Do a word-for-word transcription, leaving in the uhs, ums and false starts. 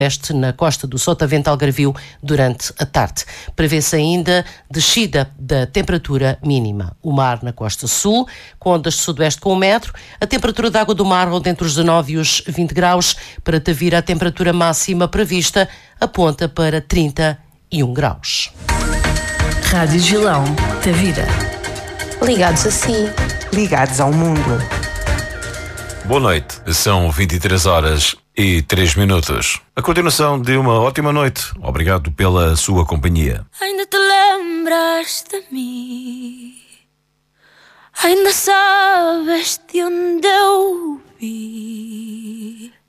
Este na costa do Sotavento Algarvio durante a tarde. Prevê-se ainda descida da temperatura mínima. O mar na costa sul, com ondas de sudoeste com um metro. A temperatura da água do mar ronda entre os dezanove e os vinte graus. Para Tavira, a temperatura máxima prevista aponta para trinta e um graus. Rádio Gilão, Tavira. Ligados a si. Ligados ao mundo. Boa noite. São vinte e três horas e três minutos. A continuação de uma ótima noite. Obrigado pela sua companhia. Ainda te lembras de mim? Ainda sabes de onde eu vi?